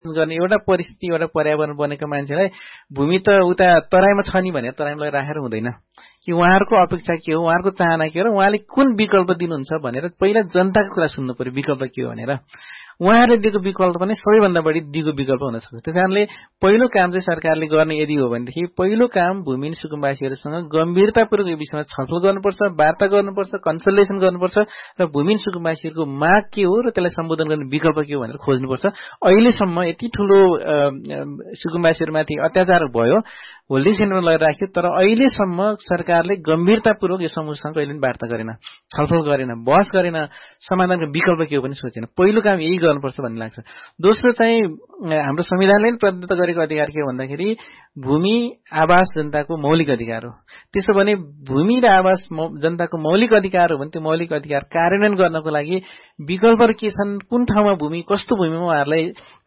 गर्ने एउटा परिस्थिति एउटा पर्यावरण बनेको मान्छेलाई भूमि त उता तराईमा छ नि भनेर तराईमा राखेर हुँदैन कि उहाँहरूको अपेक्षा के हो, उहाँहरूको चाहना के हो र उहाँले कुन विकल्प दिनुहुन्छ भनेर पहिला जनताको कुरा सुन्नु पर्यो विकल्प के हो भनेर। उहाँहरूले दिएको विकल्प पनि सबैभन्दा बढी दिगो विकल्प हुन सक्छ। त्यसकारणले पहिलो काम चाहिँ सरकारले गर्ने यदि हो भनेदेखि पहिलो काम भूमिहीन सुकुम्बासीहरूसँग गम्भीरतापूर्वक यो विषयमा छलफल गर्नुपर्छ, वार्ता गर्नुपर्छ, कन्सल्टेसन गर्नुपर्छ र भूमिहीन सुकुम्बासीहरूको माग के हो र त्यसलाई सम्बोधन गर्ने विकल्प के हो भनेर खोज्नुपर्छ। अहिलेसम्म यति ठूलो सुकुम्बासीहरूमाथि अत्याचार भयो, होल्डिङ सेन्टरमा लगेर राख्यो, तर अहिलेसम्म सरकारले गम्भीरतापूर्वक यो समूहसँग कहिले पनि वार्ता गरेन, छलफल गरेन, बहस गरेन, समाधानको विकल्प के हो पनि सोचेन। पहिलो काम यही गर्नुपर्छ भन्ने लाग्छ। दोस्रो चाहिँ हाम्रो संविधानले प्रदत्त गरेको अधिकार के हो भन्दाखेरि भूमि आवास जनताको मौलिक अधिकार हो। त्यसो भने भूमि र आवास जनताको मौलिक अधिकार हो भने त्यो मौलिक अधिकार कार्यान्वयन गर्नको लागि विकल्पहरू के छन्, कुन ठाउँमा भूमि, कस्तो भूमिमा उहाँहरूलाई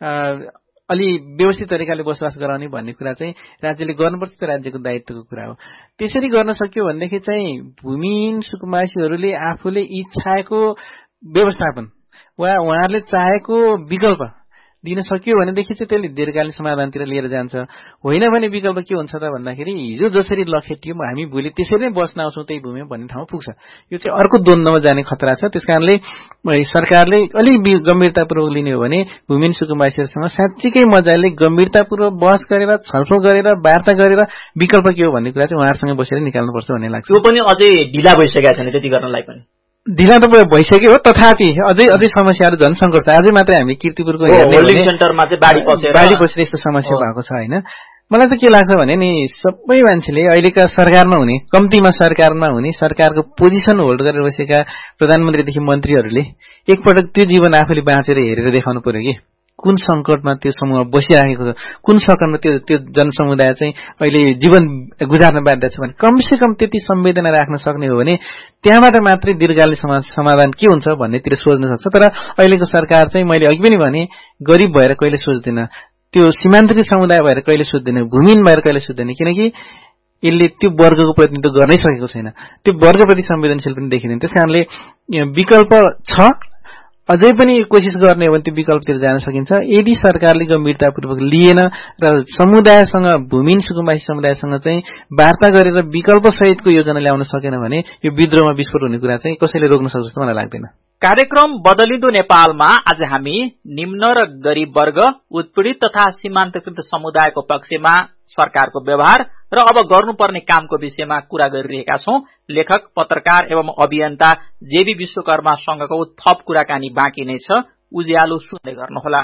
अलि व्यवस्थित तरिकाले बसोबास गराउने भन्ने कुरा चाहिँ राज्यले गर्नुपर्छ, त्यो राज्यको दायित्वको कुरा हो। त्यसरी गर्न सक्यो भनेदेखि चाहिँ भूमिहीन सुकुम्बासीहरूले आफूले इच्छाको व्यवस्थापन वा उहाँहरूले चाहेको विकल्प दिन सक्यो भनेदेखि चाहिँ त्यसले दीर्घकालीन समाधानतिर लिएर जान्छ। होइन भने विकल्प के हुन्छ त भन्दाखेरि हिजो जसरी लखेटियौँ हामी भोलि त्यसरी नै बस्न आउँछौँ त्यही भूमिमा भन्ने ठाउँमा पुग्छ। यो चाहिँ अर्को द्वन्द्वमा जाने खतरा छ। त्यसकारणले सरकारले अलिक गम्भीरतापूर्वक लिने हो भने भूमिहीन सुकुम्बासीहरूसँग साँच्चीकै मजाले गम्भीरतापूर्वक बहस गरेर छलफल गरेर वार्ता गरेर विकल्प के हो भन्ने कुरा चाहिँ उहाँहरूसँग बसेर निकाल्नुपर्छ भन्ने लाग्छ। यो पनि अझै ढिला भइसकेको छैन, त्यति गर्नलाई पनि ढिला त भइसक्यो हो, तथापि अझै समस्याहरू झन् सङ्कट छ। अझै मात्रै हामी कीर्तिपुरको होल्डिङ सेन्टरमा चाहिँ बाढी पसेर यस्तो समस्या भएको छ होइन। मलाई त के लाग्छ भने नि सबै मान्छेले अहिलेका सरकारमा हुने, कम्तीमा सरकारमा हुने, सरकारको पोजिसन होल्ड गरेर बसेका प्रधानमन्त्रीदेखि मन्त्रीहरूले एकपटक त्यो जीवन आफूले बाँचेर हेरेर देखाउनु पर्यो कि कुन सङ्कटमा त्यो समूह बसिराखेको छ, कुन सङ्कटमा त्यो जनसमुदाय चाहिँ अहिले जीवन गुजार्न बाध्य छ भने कमसेकम त्यति संवेदना राख्न सक्ने हो भने त्यहाँबाट मात्रै दीर्घकालीन समाधान के हुन्छ भन्नेतिर सोच्न सक्छ। तर अहिलेको सरकार चाहिँ मैले अघि पनि भने गरिब भएर कहिले सोच्दैन, त्यो सीमान्तकृत समुदाय भएर कहिले सोच्दैन, भूमिहीन भएर कहिले सोच्दैन, किनकि यसले त्यो वर्गको प्रतिनिधित्व गर्नै सकेको छैन, त्यो वर्गप्रति संवेदनशील पनि देखिँदैन। त्यस कारणले विकल्प छ, अझै पनि कोसिस गर्ने हो भने त्यो विकल्पतिर जान सकिन्छ। यदि सरकारले गम्भीरतापूर्वक लिएन र समुदायसँग भूमिहीन सुकुम्बासी समुदायसँग चाहिँ वार्ता गरेर विकल्प सहितको योजना ल्याउन सकेन भने यो विद्रोहमा विस्फोट हुने कुरा चाहिँ कसैले रोक्न सक्छ जस्तो मलाई लाग्दैन। कार्यक्रम बदलिँदो नेपालमा आज हामी निम्न र गरीब वर्ग, उत्पीडित तथा सीमान्तकृत समुदायको पक्षमा सरकारको व्यवहार र अब गर्नुपर्ने कामको विषयमा कुरा गरिरहेका छौं। लेखक, पत्रकार एवं अभियन्ता जेबी विश्वकर्मासँगको थप कुराकानी बाँकी नै छ, उज्यालो सुन्दै गर्नुहोला।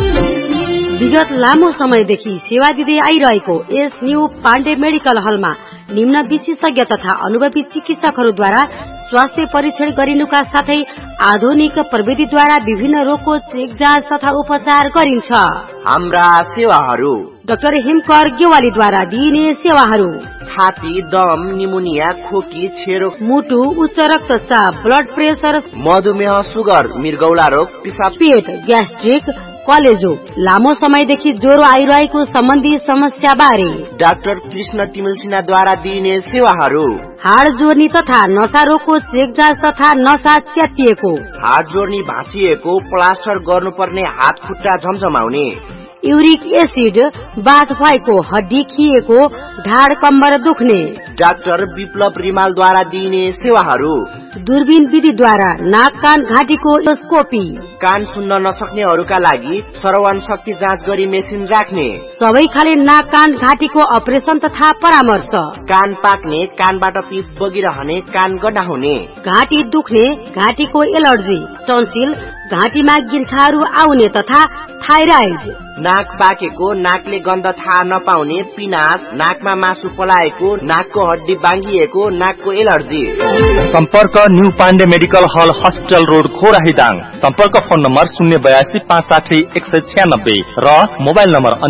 विगत लामो समयदेखि सेवा दिँदै आइरहेको एस न्यू पाण्डे मेडिकल हलमा निम्न विशेषज्ञ तथा अनुभवी चिकित्सकहरूद्वारा स्वास्थ्य परीक्षण गरिनुका साथै आधुनिक प्रविधिद्वारा विभिन्न रोगको चेक जाँच तथा उपचार गरिन्छ। हाम्रा सेवाहरू: डाक्टर हिमकर गेवालीद्वारा दिइने सेवाहरू: छाती, दम, निमोनिया, खोकी, छेरो, मुटु, उच्च रक्तचाप, ब्लड प्रेसर, मधुमेह, सुगर, मृगौला रोग, पिसाब, पेट, ग्यास्ट्रिक, कलेजो, लामो समयदेखि ज्वरो आइरहेको सम्बन्धी समस्या बारे डाक्टर कृष्ण तिमिल सिन्हाद्वारा दिइने सेवाहरू: हाड जोर्नी तथा नसा रोगको चेक जाँच तथा नसा च्यातिएको, हाड जोर्नी भाँचिएको, प्लास्टर गर्नुपर्ने हात खुट्टा झमझमाउने, युरिक एसिड बाथ भएको, हड्डी खिएको, ढाड कम्बर दुख्ने, डाक्टर विप्लव रिमालद्वारा दिइने सेवाहरू: दूरबीन विधिद्वारा नाक कान घाँटीको एन्डोस्कोपी, कान सुन्न नसक्नेहरूका लागि श्रवण शक्ति जाँच गरी मेसिन राख्ने, सबै खाले नाक कान घाँटीको अपरेसन तथा परामर्श, कान पाक्ने, कानबाट पिप बगिरहने, कान गड्डा हुने, घाँटी दुख्ने, घाँटीको एलर्जी, टन्सिल, घाँटीमा गिर्खाहरू आउने तथा थाइराइड, नाक पाकेको, नाकले गन्ध थाहा नपाउने, पिनास, नाकमा मासु पलाएको, नाकको हड्डी बाङ्गिएको, नाकको एलर्जी। सम्पर्क न्यू पाण्डे मेडिकल हल, हस्पिटल रोड, खोराहीदाङ। सम्पर्क फोन नम्बर 082 560 196 र mobile number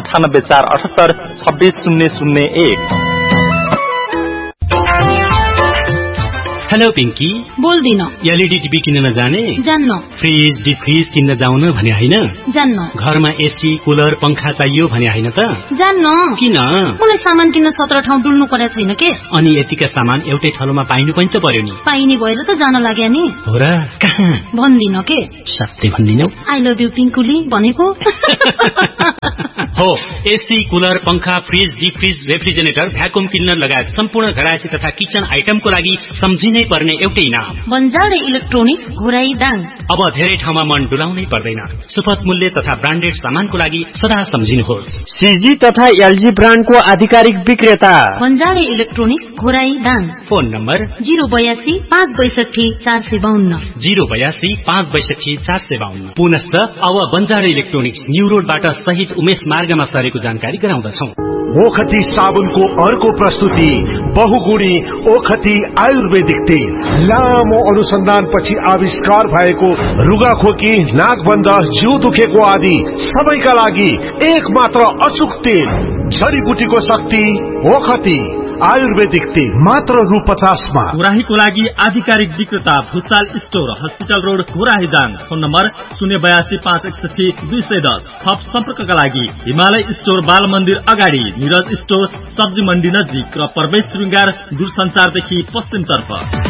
98 478 26 001। Hello Pinky बोल्दिन LED TV किन्न नजाने जान्न फ्रिज डिप फ्रिज किन्न जाउन भने हैन जान्न घरमा एसी कुलर पंखा चाहियो भने हैन त जान्न किन मलाई सामान किन्न 17 ठाउँ डुल्नु परेको छैन के अनि यतिका सामान एउटै ठाउँमा पाइनु पनि त पर्यो नि पाइने भएर त जान लाग्या नि हो र कहाँ भन्दिन के सत्य भन्दिनौ आई लभ यु पिंकुली भनेको हो एसी कुलर पंखा fridge deep fridge refrigerator vacuum cleaner लगायत सम्पूर्ण घरायसी तथा किचन आइटमको लागि सम्झिनै पर्ने एउटै नाम बन्जारे इलेक्ट्रोनिक्स घोराई दाङ अब धेरै ठाउँमा मन डुलाउनै पर्दैन सुपथ मूल्य तथा ब्रान्डेड सामानको लागि सदा सम्झिनुहोस् सीजी तथा एलजी ब्रान्डको आधिकारिक विक्रेता बन्जारे electronics Ghorahi Dang phone number 082 562 452 082 562 452 पुनश्च अब बन्जारे इलेक्ट्रोनिक्स न्यू रोडबाट सहित उमेश मार्गमा सरेको जानकारी गराउँदछौं ओखती साबुनको अर्को प्रस्तुति बहुगुणी ओखती आयुर्वेदिक तेल लामो अनुसन्धानपछि आविष्कार भएको रुगाखोकी नाकबन्ध जिउ दुखेको आदि सबैका लागि एक मात्र अचूक तेल जडीबुटीको शक्ति ओखती आयुर्वेदिक तेल मात्र रु 50 मा घोराहीको लागि आधिकारिक विक्रेता Bhusal store hospital road Ghorahi Dang phone number 082 561 210 थप सम्पर्कका लागि हिमालय स्टोर बाल मन्दिर अगाडि निरज स्टोर सब्जी मण्डी नजिक र प्रवेश श्रृंगार दूरसञ्चारदेखि पश्चिमतर्फ